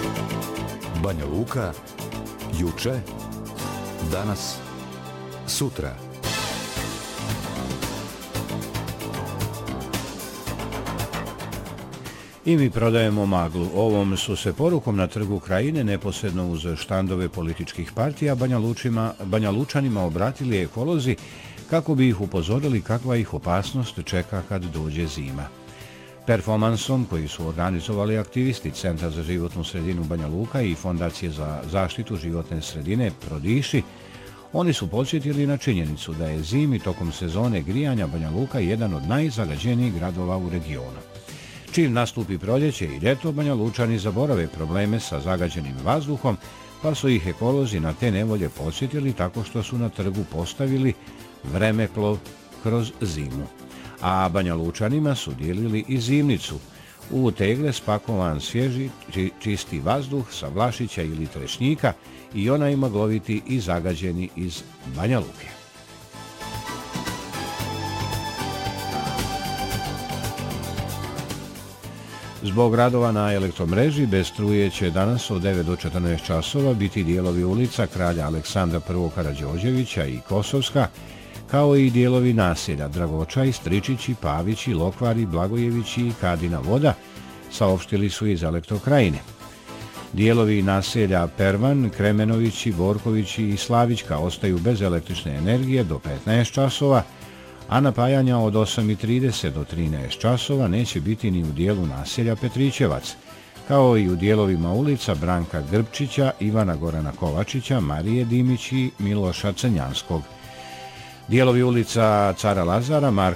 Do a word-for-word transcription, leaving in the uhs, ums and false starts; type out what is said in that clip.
Banja Luka, juče, danas, sutra. I mi prodajemo maglu. Ovom su se porukom na trgu Krajine neposredno uz štandove političkih partija Banja, Lučima, Banja Lučanima obratili ekolozi kako bi ih upozorili kakva ih opasnost čeka kad dođe zima. Performansom koji su organizovali aktivisti Centra za životnu sredinu Banja Luka i Fondacije za zaštitu životne sredine Prodiši, oni su podsjetili na činjenicu da je zimi tokom sezone grijanja Banja Luka jedan od najzagađenijih gradova u regionu. Čim nastupi proljeće i ljeto, Banja Lučani zaborave probleme sa zagađenim vazduhom, pa su ih ekolozi na te nevolje podsjetili tako što su na trgu postavili vremeplov kroz zimu. A Banja Lučanima su dijelili i zimnicu, u tegle spakovan svježi čisti vazduh sa Vlašića ili Trešnjika i onaj magloviti i zagađeni iz Banja Luke. Zbog radova na elektromreži bez struje će danas od devet do četrnaest časova biti dijelovi ulica Kralja Aleksandra I Karađorđevića i Kosovska, kao i dijelovi naselja Dragočaj, Stričići, Pavići, Lokvari, Blagojevići i Kadina Voda, saopštili su iz Elektrokrajine. Dijelovi naselja Pervan, Kremenovići, Borkovići i Slavićka ostaju bez električne energije do petnaest časova, a napajanja od osam i trideset do trinaest časova neće biti ni u dijelu naselja Petrićevac, kao i u dijelovima ulica Branka Grbčića, Ivana Gorana Kovačića, Marije Dimić i Miloša Crnjanskog. Dijelovi ulica Cara Lazara, Marka